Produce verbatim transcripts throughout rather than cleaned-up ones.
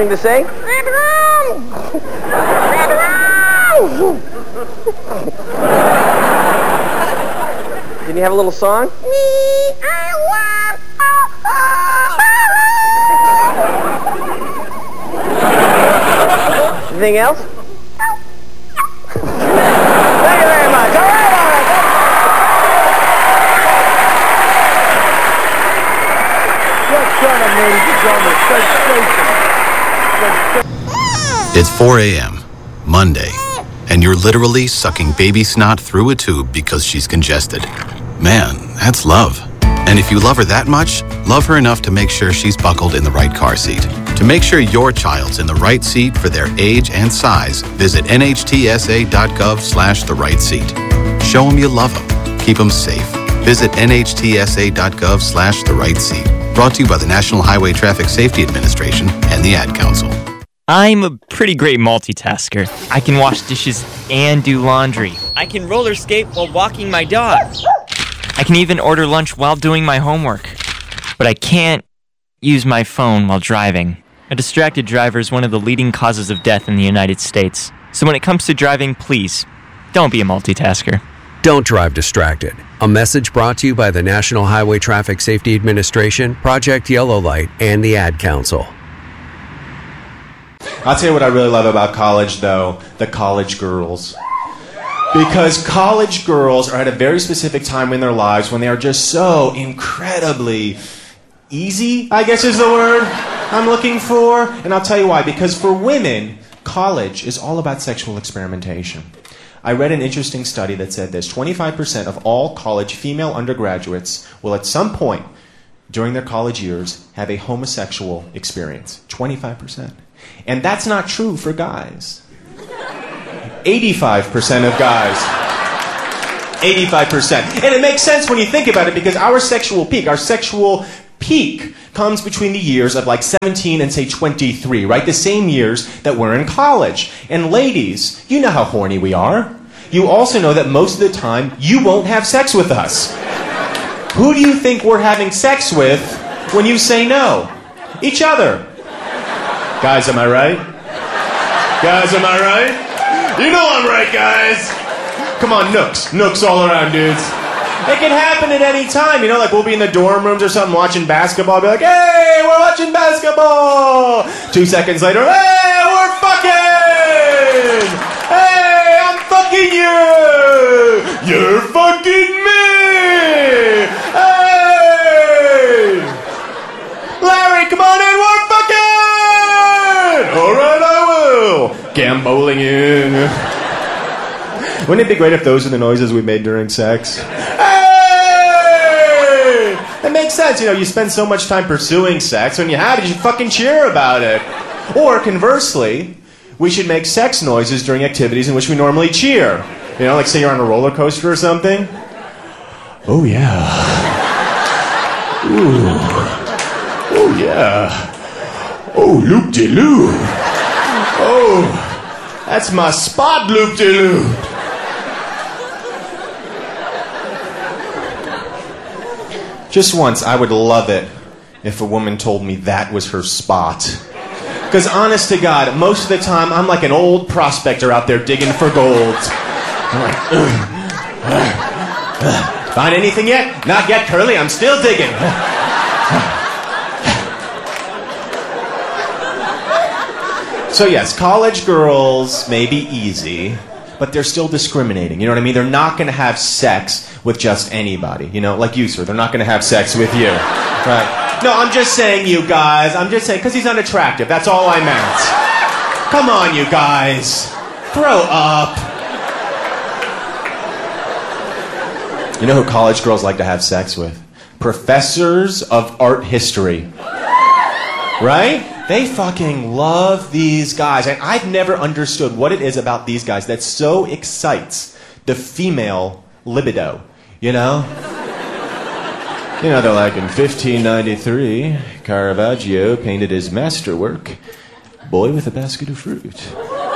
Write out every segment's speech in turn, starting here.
Anything to say? Red room! Red room! Did you have a little song? Me, I want... Anything else? Thank you very much. All right, all right. It's four a.m., Monday, and you're literally sucking baby snot through a tube because she's congested. Man, that's love. And if you love her that much, love her enough to make sure she's buckled in the right car seat. To make sure your child's in the right seat for their age and size, visit N H T S A dot gov slash the right seat. Show them you love them. Keep them safe. Visit N H T S A dot gov slash the right seat. Brought to you by the National Highway Traffic Safety Administration and the Ad Council. I'm a pretty great multitasker. I can wash dishes and do laundry. I can roller skate while walking my dog. I can even order lunch while doing my homework. But I can't use my phone while driving. A distracted driver is one of the leading causes of death in the United States. So when it comes to driving, please, don't be a multitasker. Don't drive distracted. A message brought to you by the National Highway Traffic Safety Administration, Project Yellow Light, and the Ad Council. I'll tell you what I really love about college, though, the college girls. Because college girls are at a very specific time in their lives when they are just so incredibly easy, I guess is the word I'm looking for. And I'll tell you why. Because for women, college is all about sexual experimentation. I read an interesting study that said this: twenty-five percent of all college female undergraduates will at some point during their college years have a homosexual experience. twenty-five percent. And that's not true for guys. eighty-five percent of guys. eighty-five percent. And it makes sense when you think about it, because our sexual peak, our sexual peak comes between the years of like seventeen and say twenty-three, right? The same years that we're in college. And ladies, you know how horny we are. You also know that most of the time you won't have sex with us. Who do you think we're having sex with when you say no? Each other. Guys, am I right? Guys, am I right? You know I'm right, guys. Come on, nooks. Nooks all around, dudes. It can happen at any time. You know, like we'll be in the dorm rooms or something watching basketball. I'll be like, hey, we're watching basketball. Two seconds later, hey, we're fucking. Hey, I'm fucking you. You're fucking me. Hey. Larry, come on in, we're fucking. All right, I will. Gamboling in. Wouldn't it be great if those are the noises we made during sex? It makes sense, you know, you spend so much time pursuing sex. When you have it, you fucking cheer about it. Or, conversely, we should make sex noises during activities in which we normally cheer. You know, like say you're on a roller coaster or something. Oh, yeah. Ooh. Oh, yeah. Oh, loop-de-loop. Oh, that's my spot, loop-de-loop. Just once, I would love it if a woman told me that was her spot. Because honest to God, most of the time, I'm like an old prospector out there digging for gold. I'm like, ugh, ugh, ugh. Find anything yet? Not yet, Curly. I'm still digging. So yes, college girls may be easy, but they're still discriminating. You know what I mean? They're not going to have sex with just anybody. You know, like you, sir. They're not going to have sex with you. Right? No, I'm just saying, you guys. I'm just saying, because he's unattractive. That's all I meant. Come on, you guys. Grow up. You know who college girls like to have sex with? Professors of art history. Right? They fucking love these guys. And I've never understood what it is about these guys that so excites the female libido. You know? You know, they're like, in fifteen ninety-three, Caravaggio painted his masterwork, Boy with a Basket of Fruit.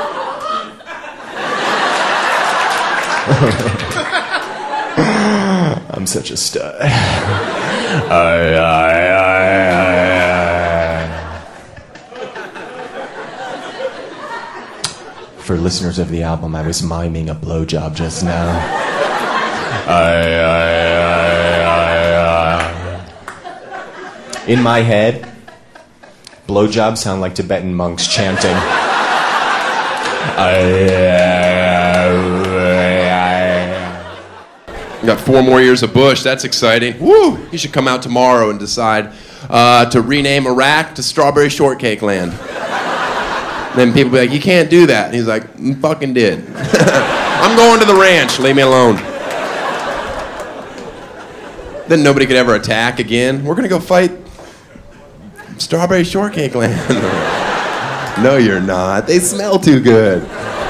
I'm such a stud. I, I, I, I, I. For listeners of the album, I was miming a blowjob just now. I, I, I, I. In my head, blowjobs sound like Tibetan monks chanting. I, I, I. Got four more years of Bush. That's exciting. Woo! He should come out tomorrow and decide uh, to rename Iraq to Strawberry Shortcake Land. Then people be like, you can't do that. And he's like, mm, fucking did. I'm going to the ranch. Leave me alone. Then nobody could ever attack again. We're going to go fight Strawberry Shortcake Land. No, you're not. They smell too good.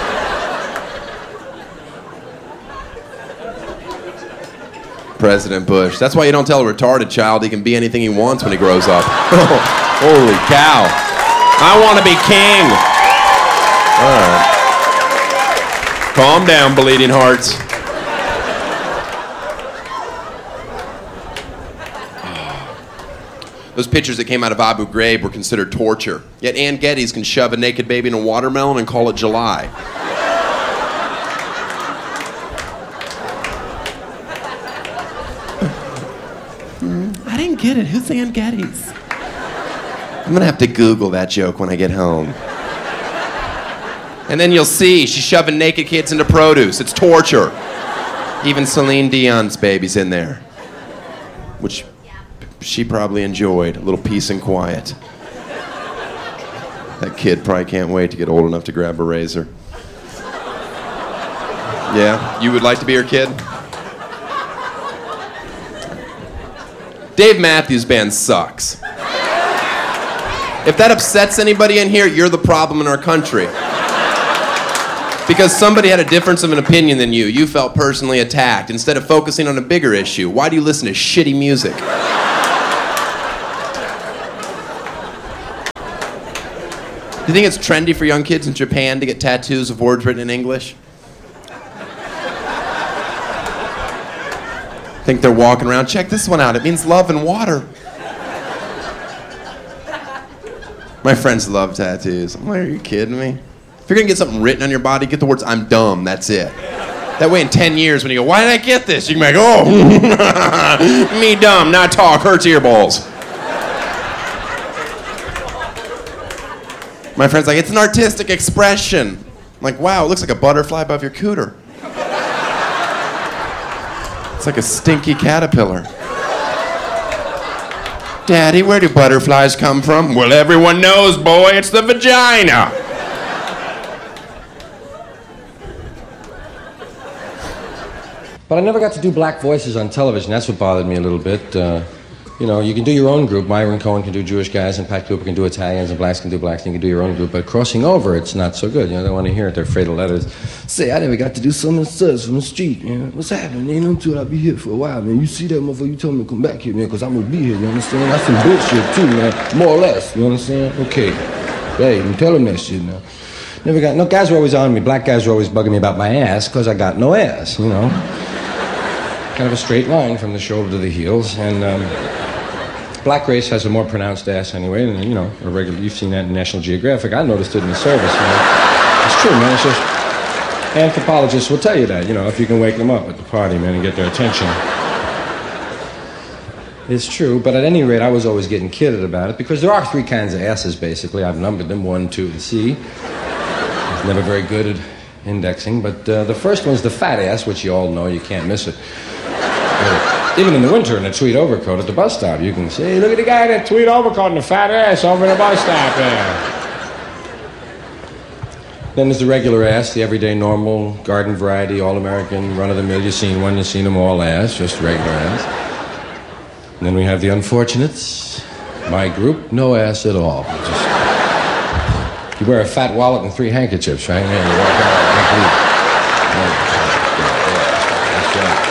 President Bush. That's why you don't tell a retarded child he can be anything he wants when he grows up. Holy cow. I want to be king. All right. Calm down, bleeding hearts. Those pictures that came out of Abu Ghraib were considered torture. Yet Ann Geddes can shove a naked baby in a watermelon and call it July. I didn't get it. Who's Ann Geddes? I'm gonna have to Google that joke when I get home. And then you'll see she's shoving naked kids into produce. It's torture. Even Celine Dion's baby's in there, which she probably enjoyed. A little peace and quiet. That kid probably can't wait to get old enough to grab a razor. Yeah, you would like to be her kid? Dave Matthews Band sucks. If that upsets anybody in here, you're the problem in our country. Because somebody had a difference of an opinion than you, you felt personally attacked instead of focusing on a bigger issue. Why do you listen to shitty music? Do you think it's trendy for young kids in Japan to get tattoos of words written in English? Think they're walking around, check this one out, it means love and water. My friends love tattoos. I'm like, are you kidding me? If you're gonna get something written on your body, get the words, I'm dumb, that's it. That way in ten years when you go, why did I get this? You can be like, oh, me dumb, not talk, hurts earballs. My friend's like, it's an artistic expression. I'm like, wow, it looks like a butterfly above your cooter. It's like a stinky caterpillar. Daddy, where do butterflies come from? Well, everyone knows, boy, it's the vagina. But I never got to do black voices on television. That's what bothered me a little bit. Uh, you know, you can do your own group. Myron Cohen can do Jewish guys, and Pat Cooper can do Italians, and blacks can do blacks, and you can do your own group. But crossing over, it's not so good. You know, they want to hear it. They're afraid of letters. Say, I never got to do some of the stuff from the street, man. What's happening, man? Until I'll be here for a while, man. You see that motherfucker, you tell me to come back here, man, because I'm going to be here, you understand? That's some bullshit, too, man. More or less, you understand? Okay. Hey, you tell them that shit now. Never got, no, guys were always on me. Black guys were always bugging me about my ass, because I got no ass, you know. Kind of a straight line from the shoulder to the heels, and, um... black race has a more pronounced ass anyway, and you know, a regular. You've seen that in National Geographic. I noticed it in the service, man. It's true, man. It's just anthropologists will tell you that. You know, if you can wake them up at the party, man, and get their attention. It's true, but at any rate, I was always getting kidded about it because there are three kinds of asses, basically. I've numbered them: one, two, and C. I was never very good at indexing, but uh, the first one's the fat ass, which you all know. You can't miss it. Even in the winter in a tweed overcoat at the bus stop, you can say, hey, look at the guy in that tweed overcoat and the fat ass over in the bus stop there. Then there's the regular ass, the everyday normal, garden variety, all-American, run-of-the-mill. You've seen one, you've seen them all ass, just regular ass. And then we have the unfortunates. My group, no ass at all. Just, you wear a fat wallet and three handkerchiefs, right? Yeah, you walk out like that. That's right.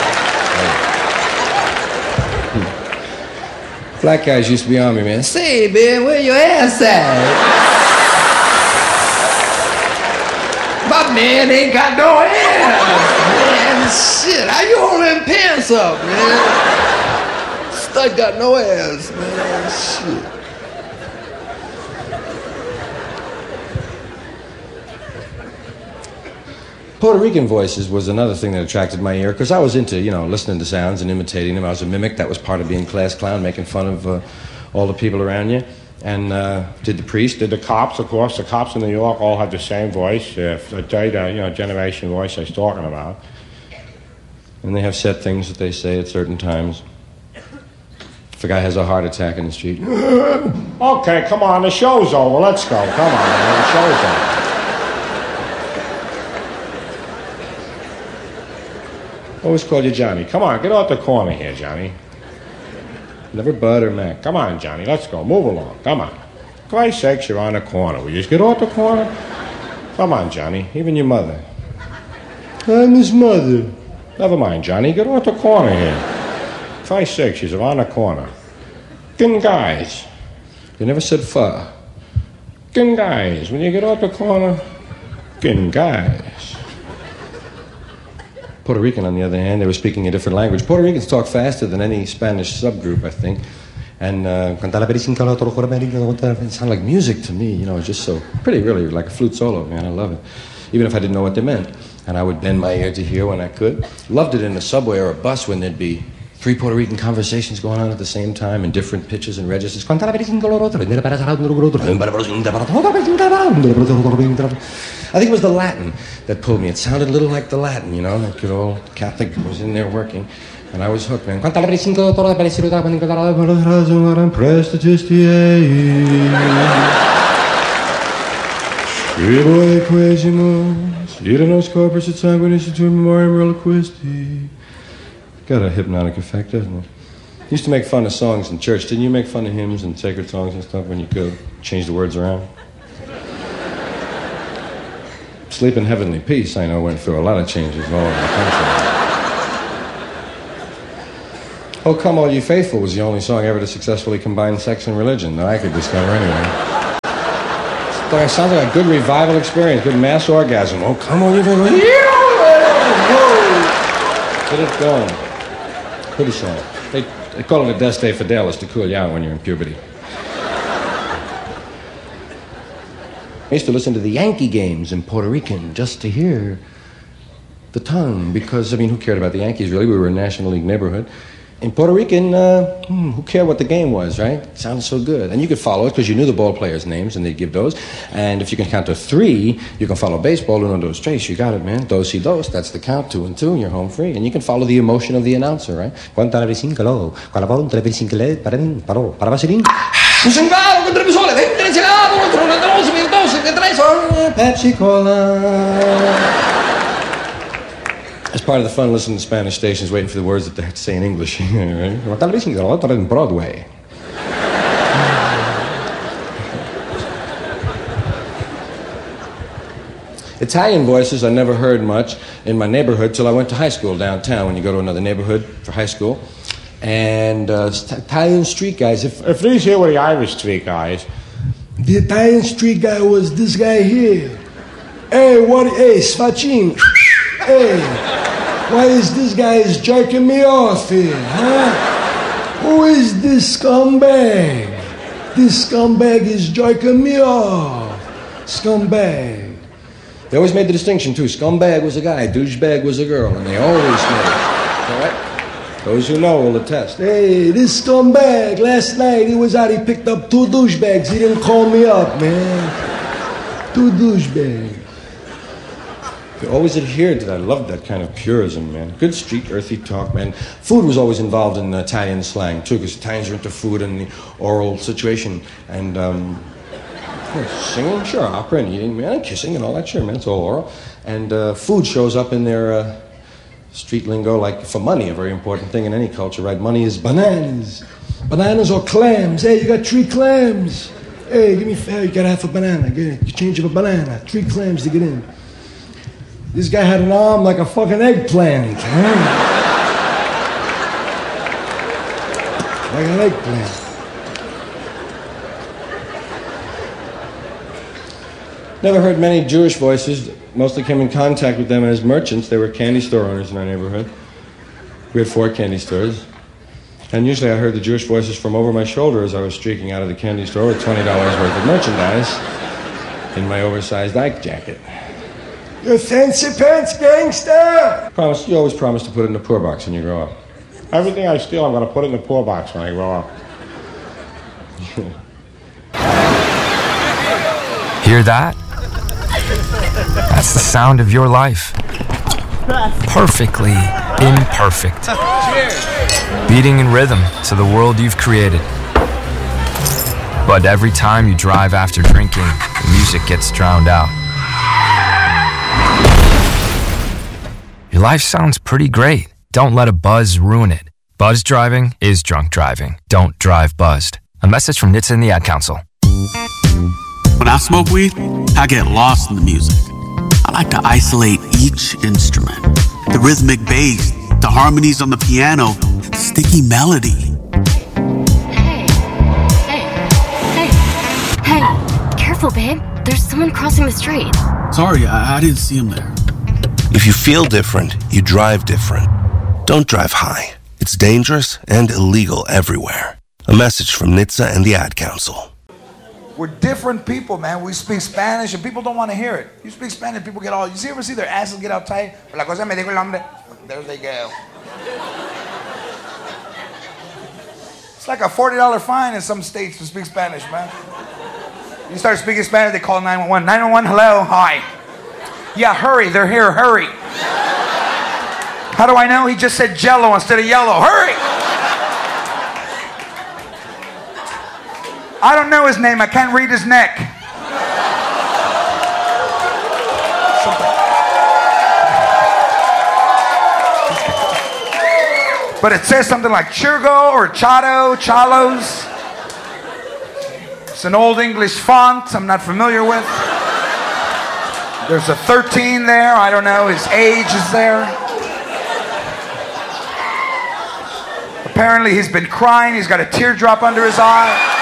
Black guys used to be on me, man. Say, man, where your ass at? My man ain't got no ass, man. Shit, how you holding them pants up, man? Stud got no ass, man. Shit. Puerto Rican voices was another thing that attracted my ear, because I was into, you know, listening to sounds and imitating them. I was a mimic. That was part of being class clown, making fun of uh, all the people around you. And uh, did the priest, did the cops, of course. The cops in New York all have the same voice. Uh, the data, you know, generation voice I was talking about. And they have set things that they say at certain times. If a guy has a heart attack in the street, okay, come on, the show's over. Let's go. Come on, man, the show's over. Always call you Johnny. Come on, get out the corner here, Johnny. Never Bud or Mac. Come on, Johnny, let's go. Move along. Come on. For Christ's sakes, you're on the corner. Will you just get out the corner? Come on, Johnny. Even your mother. I'm his mother. Never mind, Johnny. Get out the corner here. For Christ's sakes, she's around the corner. Good guys. You never said fuh. Good guys. When you get out the corner, good guys. Puerto Rican, on the other hand, they were speaking a different language. Puerto Ricans talk faster than any Spanish subgroup, I think. And uh, it sounded like music to me, you know, just so pretty, really, like a flute solo, man. I love it. Even if I didn't know what they meant. And I would bend my ear to hear when I could. Loved it in the subway or a bus when there'd be three Puerto Rican conversations going on at the same time in different pitches and registers. I think it was the Latin that pulled me. It sounded a little like the Latin, you know, like good old Catholic was in there working. And I was hooked, man. Got a hypnotic effect, doesn't it? Used to make fun of songs in church. Didn't you make fun of hymns and sacred songs and stuff when you could change the words around? Sleep in Heavenly Peace, I know, went through a lot of changes all over the country. Oh, Come All You Faithful was the only song ever to successfully combine sex and religion that I could discover anyway. It sounds like a good revival experience, good mass orgasm. Oh, come on, you faithful. Get it going. Pretty song. They, they call it a Deste Fidelis to cool you out when you're in puberty. I used to listen to the Yankee games in Puerto Rican just to hear the tongue, because, I mean, who cared about the Yankees, really? We were a National League neighborhood. In Puerto Rican, uh, hmm, who cared what the game was, right? It sounded so good. And you could follow it because you knew the ball players' names, and they'd give those. And if you can count to three, you can follow baseball, uno, dos, tres. You got it, man. Dos y dos, that's the count, two and two, and you're home free. And you can follow the emotion of the announcer, right? Pepsi Cola. It's part of the fun listening to Spanish stations, waiting for the words that they have to say in English. Right? Broadway. Italian voices I never heard much in my neighborhood till I went to high school downtown. When you go to another neighborhood for high school, and uh, Italian street guys. If if these here were the Irish street guys, the Italian street guy was this guy here. Hey, what? Hey, Sfacin. Hey, why is this guy jerking me off here, huh? Who is this scumbag? This scumbag is jerking me off. Scumbag. They always made the distinction, too. Scumbag was a guy, douchebag was a girl, and they always made it. All right? Those who know will attest. Hey, this scumbag, last night he was out, he picked up two douchebags. He didn't call me up, man. Two douchebags. They always adhered to that. I loved that kind of purism, man. Good street, earthy talk, man. Food was always involved in Italian slang, too, because Italians are into food and the oral situation. And, um, singing, sure, opera and eating, man, and kissing and all that, sure, man, it's all oral. And uh, food shows up in their uh, street lingo, like for money, a very important thing in any culture, right? Money is bananas. Bananas or clams. Hey, you got three clams. Hey, give me, hey, you got half a banana. Get it. You change of a banana. Three clams to get in. This guy had an arm like a fucking eggplant. Huh? Like an eggplant. Never heard many Jewish voices. Mostly came in contact with them as merchants. They were candy store owners in our neighborhood. We had four candy stores. And usually I heard the Jewish voices from over my shoulder as I was streaking out of the candy store with twenty dollars worth of merchandise in my oversized Ike jacket. You fancy pants gangster! Promise, you always promise to put it in the poor box when you grow up. Everything I steal, I'm gonna put it in the poor box when I grow up. Hear that? That's the sound of your life. Perfectly imperfect. Beating in rhythm to the world you've created. But every time you drive after drinking, the music gets drowned out. Your life sounds pretty great. Don't let a buzz ruin it. Buzz driving is drunk driving. Don't drive buzzed. A message from N H T S A and the Ad Council. When I smoke weed, I get lost in the music. I like to isolate each instrument. The rhythmic bass, the harmonies on the piano, the sticky melody. Hey, careful, babe. There's someone crossing the street. Sorry, I, I didn't see him there. If you feel different, you drive different. Don't drive high. It's dangerous and illegal everywhere. A message from N H T S A and the Ad Council. We're different people, man. We speak Spanish and people don't want to hear it. You speak Spanish, people get all, you see ever see their asses get all tight? La cosa me dijo el hombre. There they go. It's like a forty dollar fine in some states to speak Spanish, man. You start speaking Spanish, they call nine one one. nine one one, hello, hi. Yeah, hurry, they're here, hurry. How do I know? He just said jello instead of yellow. Hurry! I don't know his name. I can't read his neck. But it says something like Churgo or Chato, Chalos. It's an old English font I'm not familiar with. There's a thirteen there. I don't know. His age is there. Apparently he's been crying. He's got a teardrop under his eye.